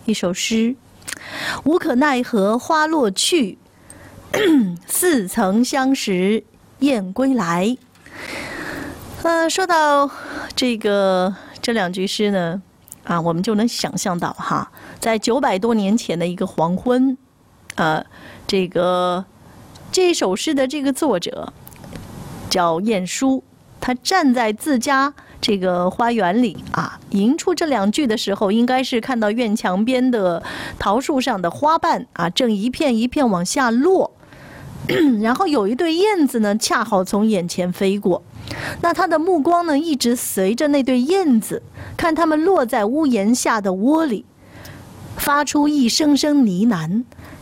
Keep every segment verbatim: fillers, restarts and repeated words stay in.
一首诗：无可奈何花落去，似曾相识燕归来。呃，说到这个这两句诗呢，啊，我们就能想象到哈，在九百多年前的一个黄昏，呃，这个这首诗的这个作者叫晏殊，他站在自家这个花园里啊，吟出这两句的时候，应该是看到院墙边的桃树上的花瓣啊，正一片一片往下落，然后有一对燕子呢，恰好从眼前飞过。那他的目光呢，一直随着那对燕子，看它们落在屋檐下的窝里，发出一声声呢喃。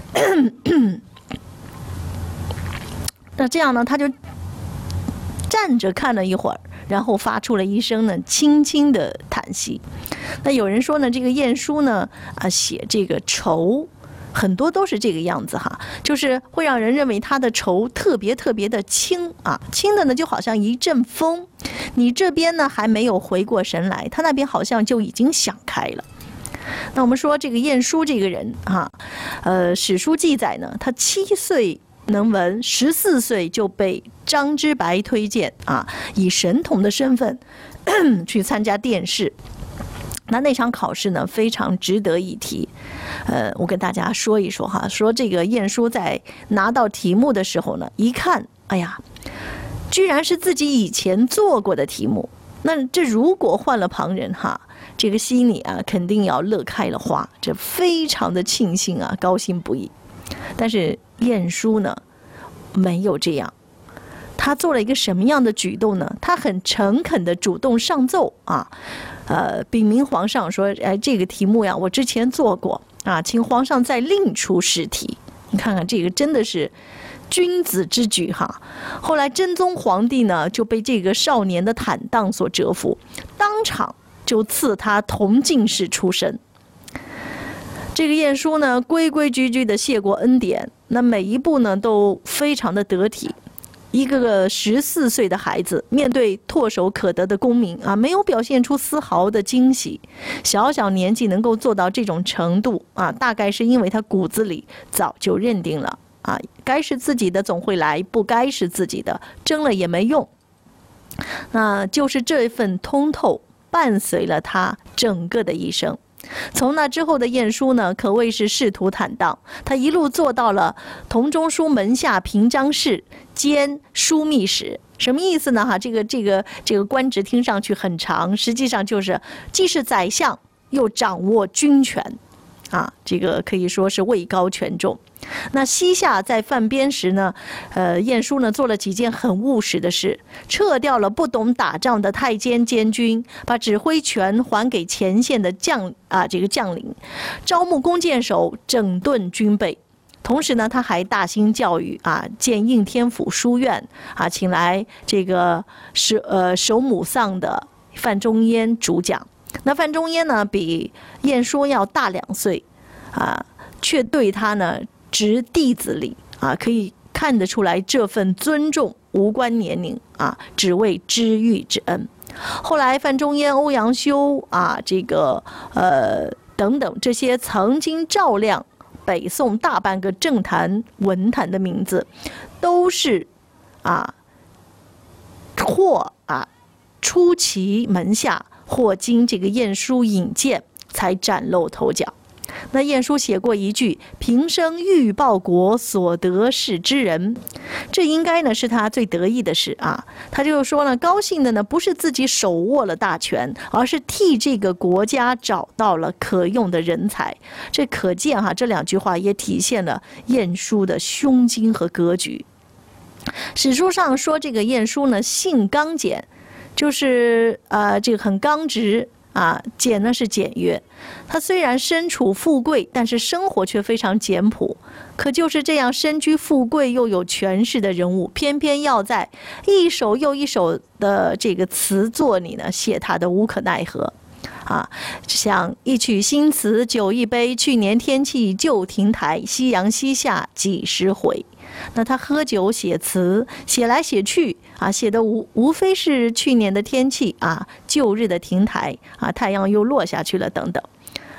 那这样呢，他就站着看了一会儿，然后发出了一声呢轻轻的叹息。那有人说呢，这个晏殊呢啊写这个愁，很多都是这个样子哈，就是会让人认为他的愁特别特别的轻啊，轻的呢就好像一阵风，你这边呢还没有回过神来，他那边好像就已经想开了。那我们说这个晏殊这个人啊，呃，史书记载呢，他七岁能文，十四岁就被张之白推荐啊，以神童的身份去参加殿试。那那场考试呢，非常值得一提。呃，我跟大家说一说哈，说这个晏殊在拿到题目的时候呢，一看，哎呀，居然是自己以前做过的题目。那这如果换了旁人哈，这个心里啊，肯定要乐开了花，这非常的庆幸啊，高兴不已。但是晏殊呢，没有这样。他做了一个什么样的举动呢？他很诚恳的主动上奏啊，呃，禀明皇上说，哎，这个题目呀，我之前做过啊，请皇上再另出试题。你看看这个真的是君子之举哈。后来真宗皇帝呢，就被这个少年的坦荡所折服，当场就赐他同进士出身。这个晏殊呢，规规矩矩的谢过恩典，那每一步呢都非常的得体。一个个十四岁的孩子，面对唾手可得的功名啊，没有表现出丝毫的惊喜。小小年纪能够做到这种程度啊，大概是因为他骨子里早就认定了啊，该是自己的总会来，不该是自己的争了也没用。那就是这份通透伴随了他整个的一生。从那之后的晏殊呢，可谓是仕途坦荡，他一路做到了同中书门下平章事兼枢密使。什么意思呢？哈，这个这个这个官职听上去很长，实际上就是既是宰相，又掌握军权，啊，这个可以说是位高权重。那西夏在犯边时呢，呃，晏殊呢做了几件很务实的事，撤掉了不懂打仗的太监监军，把指挥权还给前线的将啊这个将领，招募弓箭手，整顿军备。同时呢，他还大兴教育啊，建应天府书院啊，请来这个是呃守母丧的范仲淹主讲。那范仲淹呢，比晏殊要大两岁啊，却对他呢执弟子礼啊，可以看得出来这份尊重无关年龄啊，只为知遇之恩。后来范仲淹、欧阳修啊，这个呃等等这些曾经照亮北宋大半个政坛文坛的名字，都是啊或啊出其门下，或经这个晏殊引荐才崭露头角。那晏殊写过一句“平生欲报国，所得是之人”，这应该呢是他最得意的事啊。他就说呢，高兴的呢不是自己手握了大权，而是替这个国家找到了可用的人才。这可见哈，这两句话也体现了晏殊的胸襟和格局。史书上说这个晏殊呢性刚简，就是呃这个很刚直。啊，简呢是简约，他虽然身处富贵，但是生活却非常简朴。可就是这样身居富贵又有权势的人物，偏偏要在一首又一首的这个词作里呢，写他的无可奈何。啊，像一曲新词酒一杯，去年天气旧亭台，夕阳西下几时回。那他喝酒写词，写来写去啊，写的无无非是去年的天气啊，旧日的亭台啊，太阳又落下去了等等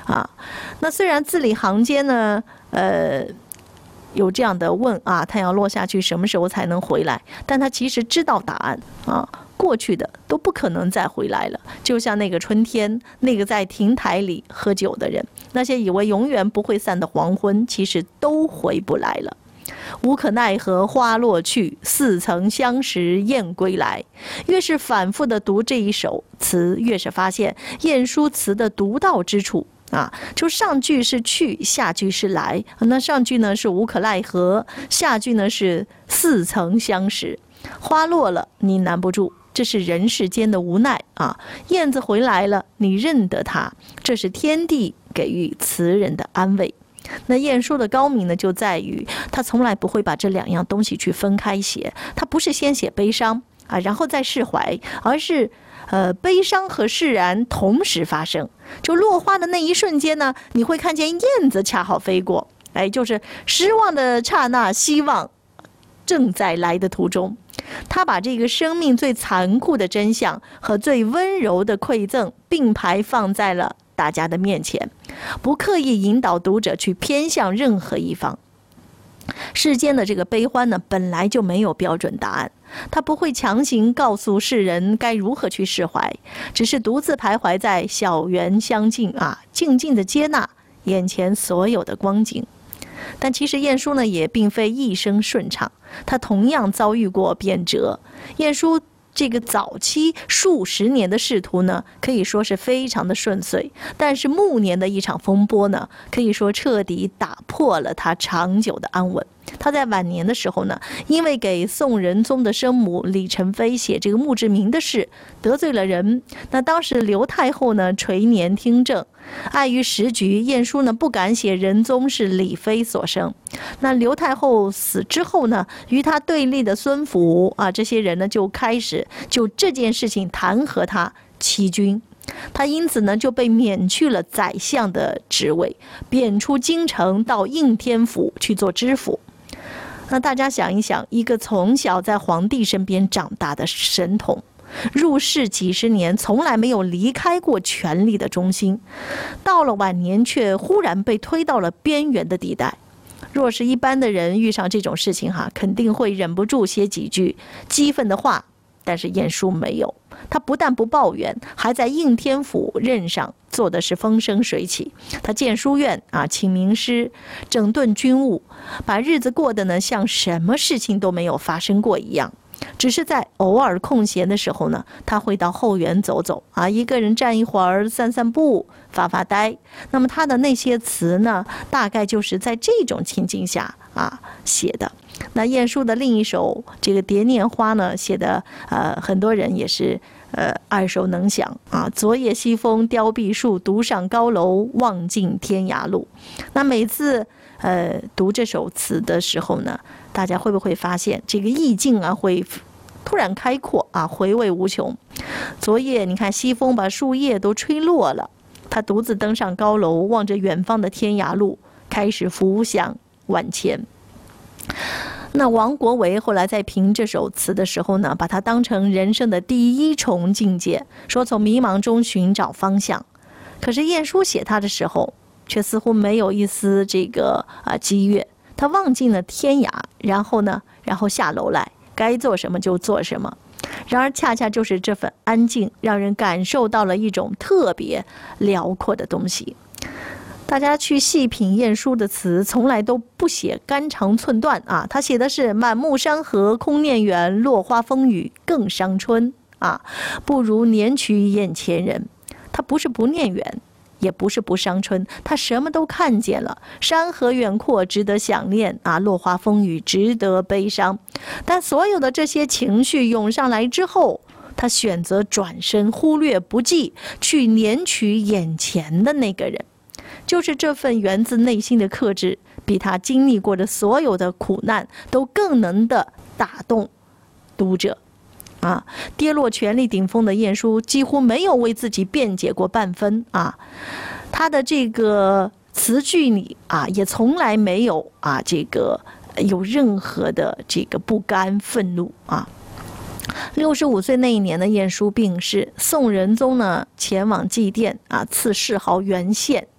啊。那虽然字里行间呢，呃。有这样的问啊，太阳落下去什么时候才能回来？但他其实知道答案啊，过去的都不可能再回来了。就像那个春天，那个在亭台里喝酒的人，那些以为永远不会散的黄昏，其实都回不来了。无可奈何花落去，似曾相识燕归来。越是反复地读这一首词，越是发现晏殊词的独到之处。啊，就上句是去，下句是来。那上句呢是无可奈何，下句呢是似曾相识。花落了，你难不住，这是人世间的无奈啊。燕子回来了，你认得它，这是天地给予词人的安慰。那晏殊的高明呢，就在于他从来不会把这两样东西去分开写，他不是先写悲伤啊，然后再释怀，而是呃，悲伤和释然同时发生。就落花的那一瞬间呢，你会看见燕子恰好飞过，哎，就是失望的刹那，希望正在来的途中。他把这个生命最残酷的真相和最温柔的馈赠并排放在了大家的面前，不刻意引导读者去偏向任何一方。世间的这个悲欢呢，本来就没有标准答案，他不会强行告诉世人该如何去释怀，只是独自徘徊在小园相近啊，静静的接纳眼前所有的光景。但其实晏殊呢，也并非一生顺畅，他同样遭遇过变折。晏殊这个早期数十年的仕途呢，可以说是非常的顺遂，但是暮年的一场风波呢，可以说彻底打破了他长久的安稳。他在晚年的时候呢，因为给宋仁宗的生母李宸妃写这个墓志铭的事得罪了人，那当时刘太后呢垂帘听政，碍于时局，晏殊呢不敢写仁宗是李妃所生。那刘太后死之后呢，与他对立的孙福啊，这些人呢就开始就这件事情弹劾他欺君。他因此呢就被免去了宰相的职位，贬出京城到应天府去做知府。那大家想一想，一个从小在皇帝身边长大的神童，入仕几十年从来没有离开过权力的中心，到了晚年却忽然被推到了边缘的地带。若是一般的人遇上这种事情哈，肯定会忍不住写几句激愤的话，但是晏殊没有，他不但不抱怨，还在应天府任上做的是风生水起。他建书院啊，请名师，整顿军务，把日子过得呢像什么事情都没有发生过一样。只是在偶尔空闲的时候呢，他会到后园走走啊，一个人站一会儿，散散步，发发呆。那么他的那些词呢，大概就是在这种情境下啊写的。那晏殊的另一首这个《蝶年花》呢，写的呃很多人也是呃耳熟能详啊。昨夜西风凋碧树，独上高楼，望尽天涯路。那每次呃读这首词的时候呢，大家会不会发现这个意境啊会突然开阔啊，回味无穷？昨夜你看西风把树叶都吹落了，他独自登上高楼，望着远方的天涯路，开始浮想万千。那王国维后来在评这首词的时候呢，把它当成人生的第一重境界，说从迷茫中寻找方向。可是晏殊写他的时候，却似乎没有一丝这个啊激越，他望尽了天涯，然后呢，然后下楼来，该做什么就做什么。然而恰恰就是这份安静，让人感受到了一种特别辽阔的东西。大家去细品晏殊的词，从来都不写肝肠寸断啊，他写的是满目山河空念远，落花风雨更伤春啊，不如怜取眼前人。他不是不念远，也不是不伤春，他什么都看见了，山河远阔值得想念啊，落花风雨值得悲伤。但所有的这些情绪涌上来之后，他选择转身，忽略不计，去怜取眼前的那个人。就是这份源自内心的克制，比他经历过的所有的苦难都更能的打动读者啊！跌落权力顶峰的晏殊几乎没有为自己辩解过半分啊，他的这个词句里啊，也从来没有啊这个有任何的这个不甘愤怒啊。六十五岁那一年的晏殊病逝，宋仁宗呢前往祭奠啊，赐谥号元献。